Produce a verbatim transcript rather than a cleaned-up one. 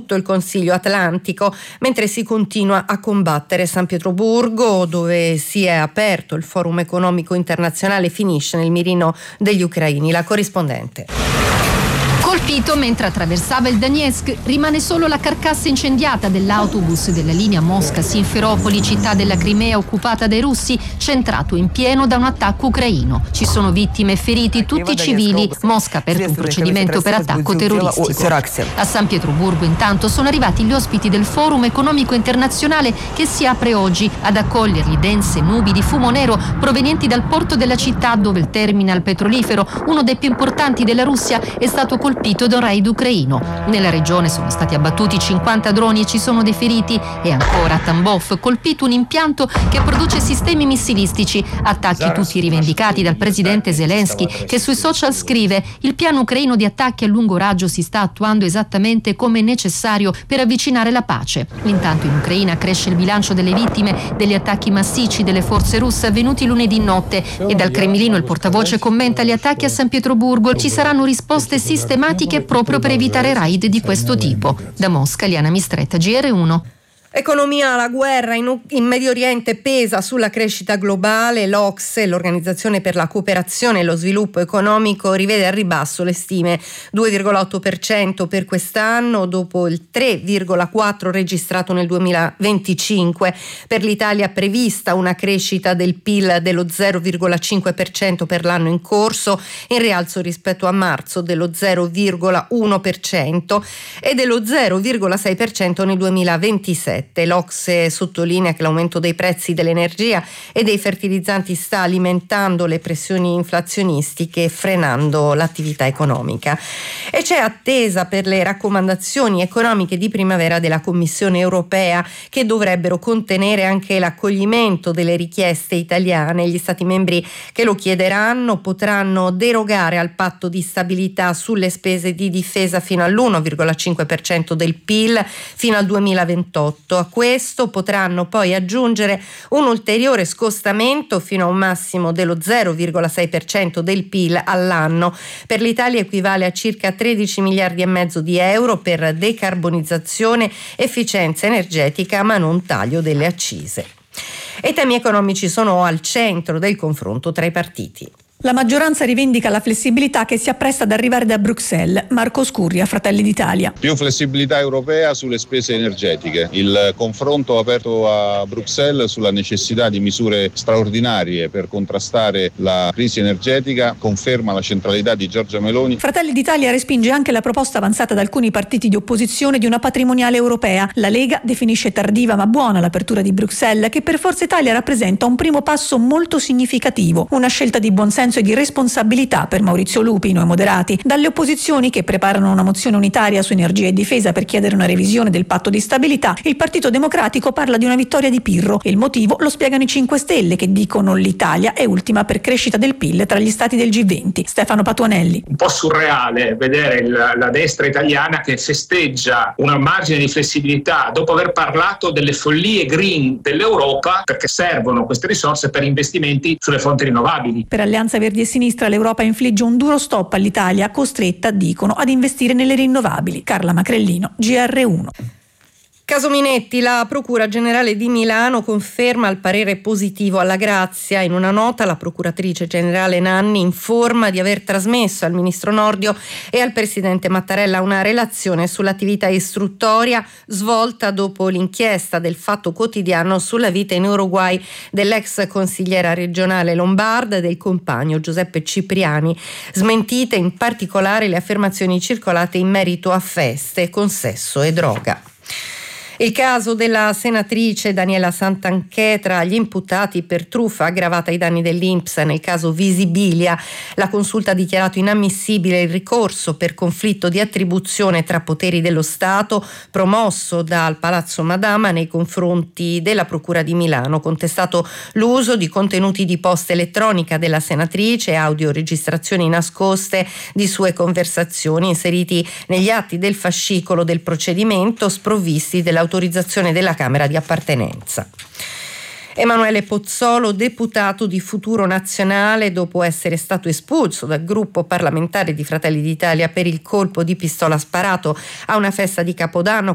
tutto il Consiglio Atlantico, mentre si continua a combattere. San Pietroburgo, dove si è aperto il Forum Economico Internazionale, finisce nel mirino degli ucraini. La corrispondente. Colpito mentre attraversava il Donetsk, rimane solo la carcassa incendiata dell'autobus della linea Mosca-Simferopoli, città della Crimea occupata dai russi, centrato in pieno da un attacco ucraino. Ci sono vittime e feriti, tutti civili. Mosca ha aperto un procedimento per attacco terroristico. A San Pietroburgo intanto sono arrivati gli ospiti del Forum Economico Internazionale che si apre oggi. Ad accoglierli dense nubi di fumo nero provenienti dal porto della città, dove il terminal petrolifero, uno dei più importanti della Russia, è stato colpito da un raid ucraino. Nella regione sono stati abbattuti cinquanta droni e ci sono dei feriti. E ancora a Tambov, colpito un impianto che produce sistemi missilistici. Attacchi tutti rivendicati dal presidente Zelensky, che sui social scrive: il piano ucraino di attacchi a lungo raggio si sta attuando esattamente come necessario per avvicinare la pace. Intanto in Ucraina cresce il bilancio delle vittime degli attacchi massicci delle forze russe avvenuti lunedì notte, e dal Cremlino il portavoce commenta gli attacchi a San Pietroburgo. Ci saranno risposte sistematiche proprio per evitare raid di questo tipo. Da Mosca, Liana Mistretta, G R uno. Economia, la guerra in, in Medio Oriente pesa sulla crescita globale. L'O C S E, l'Organizzazione per la cooperazione e lo sviluppo economico, rivede al ribasso le stime: due virgola otto per cento per quest'anno, dopo il tre virgola quattro per cento registrato nel duemilaventicinque. Per l'Italia è prevista una crescita del P I L dello zero virgola cinque per cento per l'anno in corso, in rialzo rispetto a marzo dello zero virgola uno per cento e dello zero virgola sei per cento nel duemilaventisette. L'O C S E sottolinea che l'aumento dei prezzi dell'energia e dei fertilizzanti sta alimentando le pressioni inflazionistiche, frenando l'attività economica. E c'è attesa per le raccomandazioni economiche di primavera della Commissione europea, che dovrebbero contenere anche l'accoglimento delle richieste italiane. Gli Stati membri che lo chiederanno potranno derogare al patto di stabilità sulle spese di difesa fino all'uno virgola cinque per cento del P I L fino al duemilaventotto. A questo potranno poi aggiungere un ulteriore scostamento fino a un massimo dello zero virgola sei per cento del P I L all'anno. Per l'Italia equivale a circa tredici miliardi e mezzo di euro per decarbonizzazione, efficienza energetica, ma non taglio delle accise. E i temi economici sono al centro del confronto tra i partiti. La maggioranza rivendica la flessibilità che si appresta ad arrivare da Bruxelles. Marco Scurria, Fratelli d'Italia. Più flessibilità europea sulle spese energetiche. Il confronto aperto a Bruxelles sulla necessità di misure straordinarie per contrastare la crisi energetica conferma la centralità di Giorgia Meloni. Fratelli d'Italia respinge anche la proposta avanzata da alcuni partiti di opposizione di una patrimoniale europea. La Lega definisce tardiva ma buona l'apertura di Bruxelles, che per Forza Italia rappresenta un primo passo molto significativo, una scelta di buonsenso e di responsabilità per Maurizio Lupi, Noi Moderati. Dalle opposizioni, che preparano una mozione unitaria su energia e difesa per chiedere una revisione del patto di stabilità, il Partito Democratico parla di una vittoria di Pirro, e il motivo lo spiegano i cinque Stelle, che dicono l'Italia è ultima per crescita del P I L tra gli stati del G venti. Stefano Patuanelli. Un po' surreale vedere il, la destra italiana che festeggia una margine di flessibilità dopo aver parlato delle follie green dell'Europa, perché servono queste risorse per investimenti sulle fonti rinnovabili. Per Alleanza Verdi e Sinistra l'Europa infligge un duro stop all'Italia, costretta, dicono, ad investire nelle rinnovabili. Carla Macrellino, G R uno. Caso Minetti, la Procura Generale di Milano conferma il parere positivo alla grazia. In una nota la Procuratrice Generale Nanni informa di aver trasmesso al Ministro Nordio e al Presidente Mattarella una relazione sull'attività istruttoria svolta dopo l'inchiesta del Fatto Quotidiano sulla vita in Uruguay dell'ex consigliera regionale lombarda e del compagno Giuseppe Cipriani. Smentite in particolare le affermazioni circolate in merito a feste, consesso e droga. Il caso della senatrice Daniela Santanchè tra gli imputati per truffa aggravata ai danni dell'I N P S nel caso Visibilia. La Consulta ha dichiarato inammissibile il ricorso per conflitto di attribuzione tra poteri dello Stato promosso dal Palazzo Madama nei confronti della Procura di Milano, contestato l'uso di contenuti di posta elettronica della senatrice e audioregistrazioni nascoste di sue conversazioni inseriti negli atti del fascicolo del procedimento sprovvisti della autorizzazione della Camera di appartenenza. Emanuele Pozzolo, deputato di Futuro Nazionale, dopo essere stato espulso dal gruppo parlamentare di Fratelli d'Italia per il colpo di pistola sparato a una festa di Capodanno